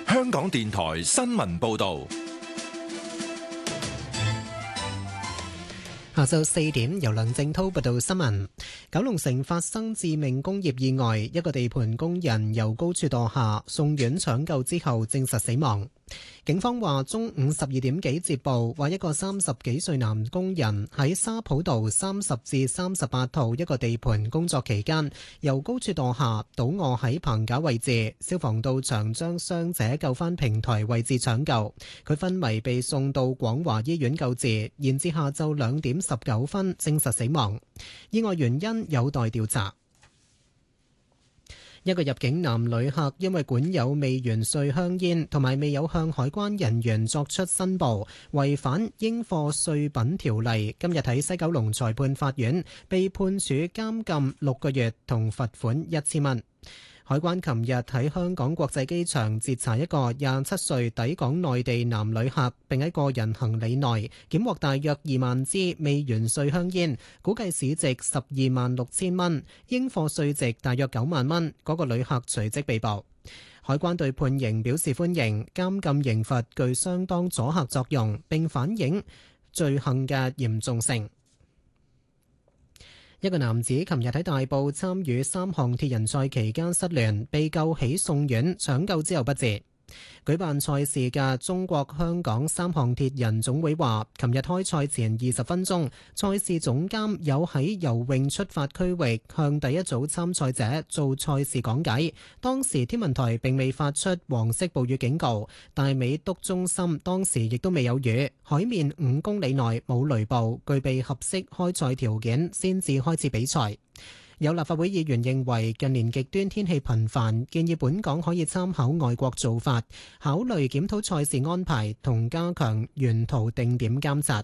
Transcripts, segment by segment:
香港電台新聞報道。 下晝4點，由梁正濤報道新聞。九龍城發生致命工業意外，一個地盤工人由高處墮下，送院搶救之後證實死亡。警方話中午12點幾接報，話一個30幾歲男工人喺沙浦道30至38號一個地盤工作期間，由高處墮下，倒卧喺棚架位置。消防到場將傷者救返平台位置搶救，佢昏迷被送到廣華醫院救治，延至下晝2點19分證實死亡。意外原因有待調查。一個入境男旅客因為管有未完稅香煙同埋未有向海關人員作出申報，違反應課稅品條例，今日喺西九龍裁判法院被判處監禁6個月同罰款1000蚊。海關琴日喺香港國際機場截查一個27歲抵港內地男旅客，並喺個人行李內檢獲大約2萬支未完稅香煙，估計市值12萬6千蚊，應課稅值大約9萬蚊。嗰個旅客隨即被捕。海關對判刑表示歡迎，監禁刑罰具相當阻嚇作用，並反映罪行嘅嚴重性。一個男子琴日喺大埔參與3項鐵人賽期間失聯，被救起送院搶救之後不治。舉辦賽事嘅中國香港3項鐵人總會話，琴日開賽前20分鐘，賽事總監有喺游泳出發區域向第一組參賽者做賽事講解。當時天文台並未發出黃色暴雨警告，大美督中心當時亦都未有雨，海面5公里內冇雷暴，具備合適開賽條件，先至開始比賽。有立法會議員認為近年極端天氣頻繁，建議本港可以參考外國做法，考慮檢討賽事安排同加強沿途定點監察。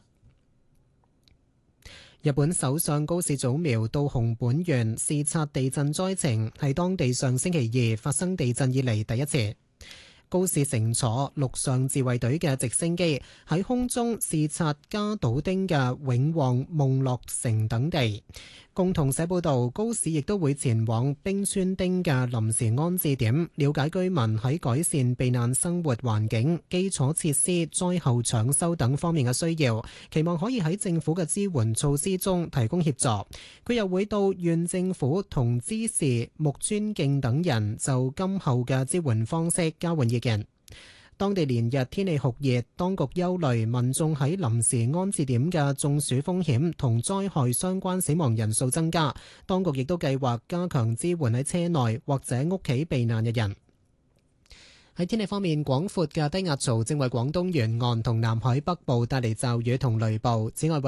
日本首相高市早苗到熊本縣視察地震災情，係當地上星期2發生地震以嚟第一次。高市乘坐陸上自衛隊嘅直升機喺空中視察加島町嘅永旺夢樂城等地。共同社報道，高市亦都會前往冰川町嘅臨時安置點，了解居民喺改善避難生活環境、基礎設施、災後搶修等方面嘅需要，期望可以喺政府嘅支援措施中提供協助。佢又會到縣政府同知事木村敬等人就今後嘅支援方式交換意見。當地連日天氣酷熱，當局憂慮民眾喺臨時安置點嘅中暑風險同災害相關死亡人數增加。當局亦都計劃加強支援喺車內或者屋企避難嘅人。喺天氣方面，廣闊嘅低壓槽正為廣東沿岸同南海北部帶嚟驟雨同雷暴。此外，